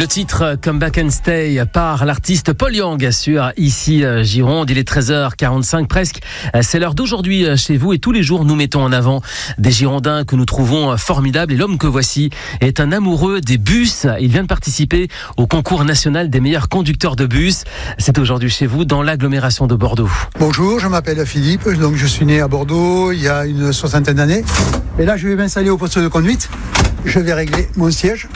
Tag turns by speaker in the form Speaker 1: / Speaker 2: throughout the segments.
Speaker 1: Le titre Come Back and Stay par l'artiste Paul Young sur Ici Gironde. Il est 13h45 presque. C'est l'heure d'aujourd'hui chez vous et tous les jours nous mettons en avant des Girondins que nous trouvons formidables. Et l'homme que voici est un amoureux des bus. Il vient de participer au concours national des meilleurs conducteurs de bus. C'est aujourd'hui chez vous dans l'agglomération de Bordeaux.
Speaker 2: Bonjour, je m'appelle Philippe. Donc je suis né à Bordeaux il y a une soixantaine d'années. Et là je vais m'installer au poste de conduite. Je vais régler mon siège,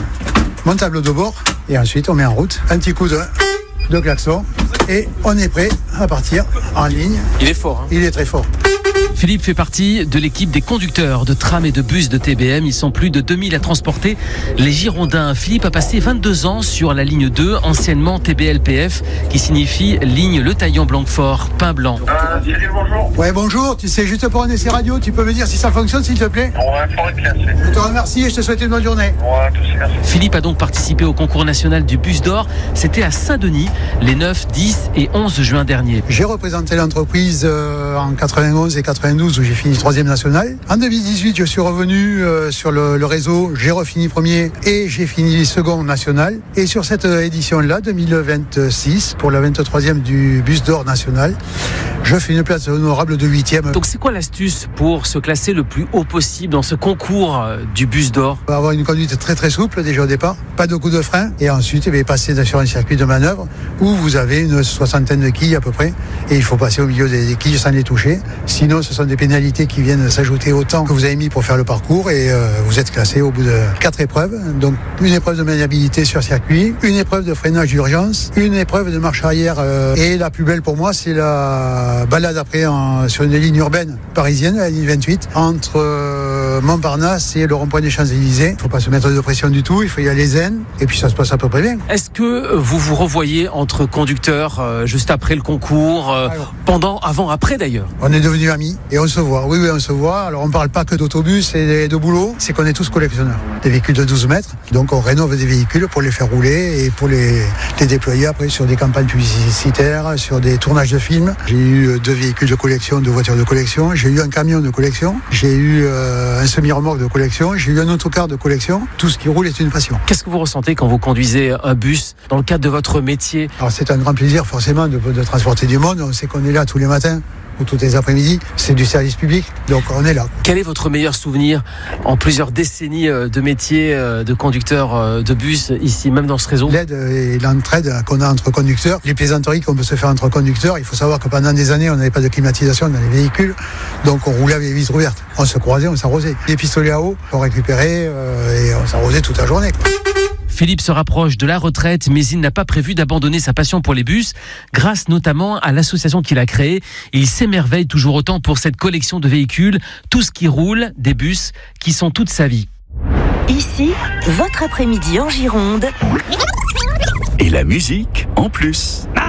Speaker 2: mon tableau de bord et ensuite on met en route. Un petit coup de klaxon et on est prêt à partir en ligne.
Speaker 1: Il est fort, hein ?
Speaker 2: Il est très fort.
Speaker 1: Philippe fait partie de l'équipe des conducteurs de tram et de bus de TBM. Ils sont plus de 2000 à transporter les Girondins. Philippe a passé 22 ans sur la ligne 2, anciennement TBLPF, qui signifie ligne Le Taillon-Blanquefort, pain blanc.
Speaker 3: Cyril, bonjour.
Speaker 2: Ouais, bonjour. Tu sais, juste pour un essai radio, tu peux me dire si ça fonctionne, s'il te plaît ?
Speaker 3: Ouais, fort et classé.
Speaker 2: Je te remercie et je te souhaite une bonne journée.
Speaker 3: Ouais, tout c'est merci.
Speaker 1: Philippe a donc participé au concours national du bus d'or. C'était à Saint-Denis les 9, 10 et 11 juin dernier.
Speaker 2: J'ai représenté l'entreprise en 91 et 92 où j'ai fini 3e national. En 2018, je suis revenu sur le réseau. J'ai refini premier et j'ai fini second national. Et sur cette édition-là, 2026, pour la 23e du bus d'or national, je fais une place honorable de 8e.
Speaker 1: Donc c'est quoi l'astuce pour se classer le plus haut possible dans ce concours du bus d'or ?
Speaker 2: On va avoir une conduite très très souple déjà au départ, pas de coup de frein et ensuite passer sur un circuit de manœuvre où vous avez une soixantaine de quilles à peu près et il faut passer au milieu des quilles sans les toucher. Sinon ce sont des pénalités qui viennent s'ajouter au temps que vous avez mis pour faire le parcours et vous êtes classé au bout de 4 épreuves. Donc une épreuve de maniabilité sur circuit, une épreuve de freinage d'urgence, une épreuve de marche arrière et la plus belle pour moi c'est la balade après sur une ligne urbaine parisienne, la ligne 28, entre Montparnasse et le rond-point des Champs-Élysées. Il ne faut pas se mettre de pression du tout, il faut y aller zen et puis ça se passe à peu près bien.
Speaker 1: Est-ce que vous vous revoyez entre conducteurs juste après le concours, pendant, avant, après d'ailleurs ?
Speaker 2: On est devenus amis et on se voit. Oui, on se voit. Alors on ne parle pas que d'autobus et de boulot, c'est qu'on est tous collectionneurs. Des véhicules de 12 mètres, donc on rénove des véhicules pour les faire rouler et pour les déployer après sur des campagnes publicitaires, sur des tournages de films. J'ai eu 2 véhicules de collection, 2 voitures de collection, j'ai eu un camion de collection, j'ai eu un semi-remorque de collection, j'ai eu un autocar de collection. Tout ce qui roule est une passion.
Speaker 1: Qu'est-ce que vous ressentez quand vous conduisez un bus dans le cadre de votre métier ?
Speaker 2: Alors c'est un grand plaisir forcément de transporter du monde. On sait qu'on est là tous les matins ou tous les après-midi. C'est du service public, donc on est là.
Speaker 1: Quel est votre meilleur souvenir en plusieurs décennies de métier de conducteur de bus ici, même dans ce réseau ?
Speaker 2: L'aide et l'entraide qu'on a entre conducteurs, les plaisanteries qu'on peut se faire entre conducteurs. Il faut savoir que pendant des années, on n'avait pas de climatisation dans les véhicules, donc on roulait avec les vitres ouvertes. On se croisait, on s'arrosait. Les pistolets à eau, on récupérait et on s'arrosait toute la journée.
Speaker 1: Philippe se rapproche de la retraite, mais il n'a pas prévu d'abandonner sa passion pour les bus, grâce notamment à l'association qu'il a créée. Et il s'émerveille toujours autant pour cette collection de véhicules, tout ce qui roule, des bus qui sont toute sa vie.
Speaker 4: Ici, votre après-midi en Gironde.
Speaker 5: Et la musique en plus.